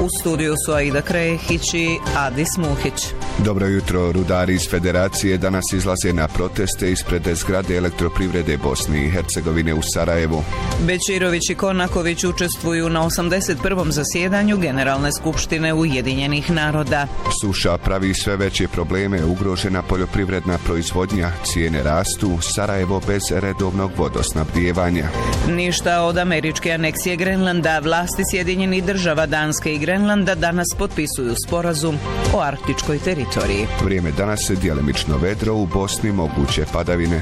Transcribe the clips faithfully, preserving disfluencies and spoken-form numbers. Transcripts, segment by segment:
U studiju su Aida Krehić i Adis Muhić. Dobro jutro. Rudari iz Federacije danas izlaze na proteste ispred zgrade Elektroprivrede Bosne i Hercegovine u Sarajevu. Bečirović i Kornaković učestvuju na osamdeset prvom zasjedanju Generalne skupštine Ujedinjenih naroda. Suša pravi sve veće probleme, ugrožena poljoprivredna proizvodnja, cijene rastu, Sarajevo bez redovnog vodosnabdijevanja. Ništa od američke aneksije Grenlanda. Vlasti Sjedinjenih država Danske i Grenlanda danas potpisuju sporazum o arktičkoj teritoriji. Vrijeme danas djelimično vedro, u Bosni moguće padavine.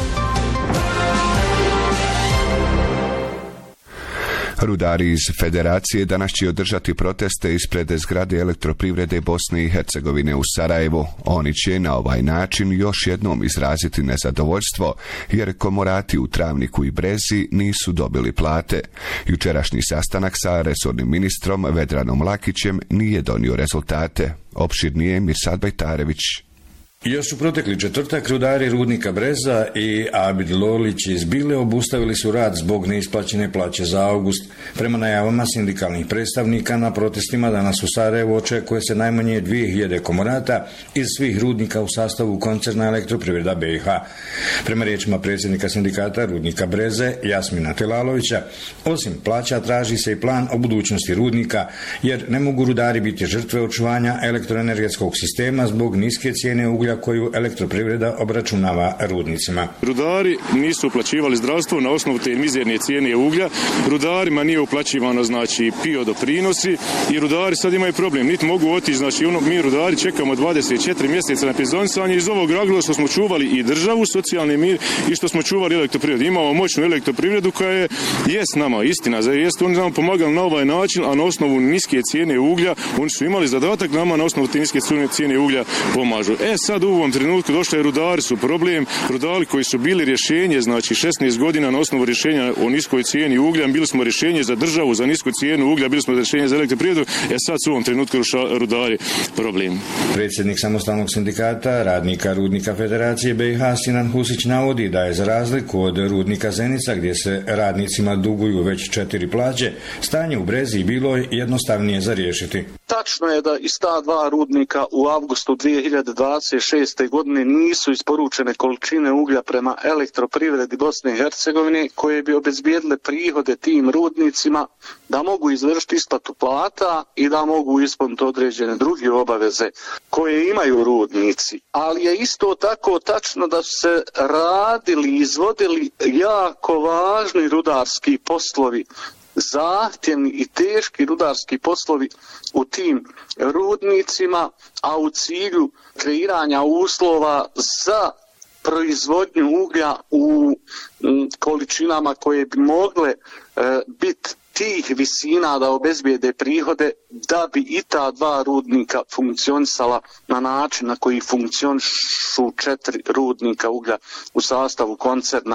Rudari iz Federacije danas će održati proteste ispred zgrade Elektroprivrede Bosne i Hercegovine u Sarajevu. Oni će na ovaj način još jednom izraziti nezadovoljstvo, jer komorati u Travniku i Brezi nisu dobili plate. Jučerašnji sastanak sa resornim ministrom Vedranom Lakićem nije donio rezultate. Opširnije Mirsad Bajtarević. Još u protekli četvrtak rudari rudnika Breza i Abid Lolić iz Bile obustavili su rad zbog neisplaćene plaće za avgust. Prema najavama sindikalnih predstavnika na protestima danas u Sarajevu očekuje se najmanje dvije hiljade komorata iz svih rudnika u sastavu koncerna Elektroprivreda B i H. Prema riječima predsjednika sindikata rudnika Breze Jasmina Telalovića, osim plaća traži se i plan o budućnosti rudnika, jer ne mogu rudari biti žrtve očuvanja elektroenergetskog sistema zbog niske cijene uglja koju Elektroprivreda obračunava rudnicima. Rudari nisu uplaćivali zdravstvo na osnovu te mizerne cijene uglja, rudarima nije uplaćivano znači pio doprinosi i rudari sad imaju problem, niti mogu otići, znači ono, mi rudari čekamo dvadeset četiri mjeseca na penzionisanje iz ovog razloga što smo čuvali i državu, socijalni mir i što smo čuvali Elektroprivredu. Imamo moćnu Elektroprivredu koja je, jest nama, istina, jest oni nam pomagali na ovaj način, a na osnovu niske cijene uglja oni su imali zadatak nama na osnovu te niske cijene uglja pomažu. E sad u ovom trenutku došli je rudari su problem, rudari koji su bili rješenje, znači šesnaest godina na osnovu rješenja o niskoj cijeni uglja, bili smo rješenje za državu, za nisku cijenu uglja, bili smo rješenje za Elektroprivredu, e sad su u ovom trenutku rudari problem. Predsjednik samostalnog sindikata radnika rudnika Federacije B i H Sinan Husić navodi da je za razliku od rudnika Zenica, gdje se radnicima duguju već četiri plaće, stanje u Brezi i Biloj jednostavnije za riješiti. Tačno je da iz ta dva rudnika u avgustu dvije hiljade dvadeset šeste. godine nisu isporučene količine uglja prema Elektroprivredi Bosne i Hercegovine koje bi obezbijedile prihode tim rudnicima da mogu izvršiti isplatu plata i da mogu ispuniti određene druge obaveze koje imaju rudnici. Ali je isto tako tačno da su se radili i izvodili jako važni rudarski poslovi, zahtjevni i teški rudarski poslovi u tim rudnicima, a u cilju kreiranja uslova za proizvodnju uglja u količinama koje bi mogle e, biti tih visina da obezbijede prihode da bi i ta dva rudnika funkcionisala na način na koji funkcionišu četiri rudnika uglja u sastavu koncerna.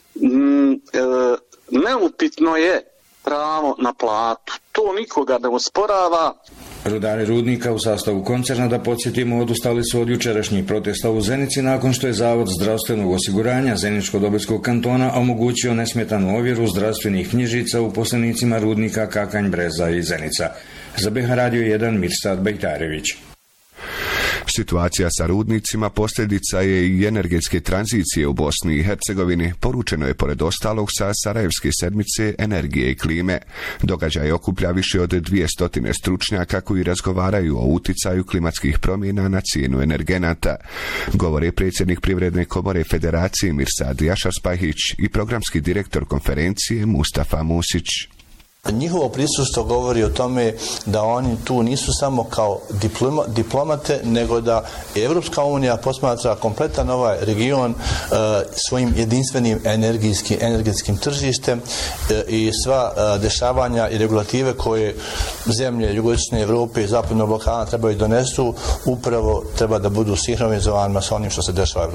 Mm, e, neupitno je pravo na platu. To nikoga ne osporava. Rudari rudnika u sastavu koncerna, da podsjetimo, odustali su od jučerašnjih protesta u Zenici nakon što je Zavod zdravstvenog osiguranja Zeničko-Dobojskog kantona omogućio nesmetanu ovjeru zdravstvenih knjižica uposlenicima rudnika Kakanj, Breza i Zenica. Za B H Radio jedan Mirsad Bajtarević. Situacija sa rudnicima posljedica je i energetske tranzicije u Bosni i Hercegovini, poručeno je pored ostalog sa Sarajevske sedmice energije i klime. Događaj okuplja više od dvjesto stručnjaka koji razgovaraju o uticaju klimatskih promjena na cijenu energenata. Govore predsjednik Privredne komore Federacije Mirsad Jašar-Spahić i programski direktor konferencije Mustafa Musić. Njihovo prisustvo govori o tome da oni tu nisu samo kao diploma, diplomate, nego da Evropska unija posmatra kompletan ovaj region e, svojim jedinstvenim energijskim, energetskim tržištem e, i sva e, dešavanja i regulative koje zemlje jugoistočne Evrope i zapadnog Balkana trebaju donesu, upravo treba da budu sinhronizovane sa onim što se dešava.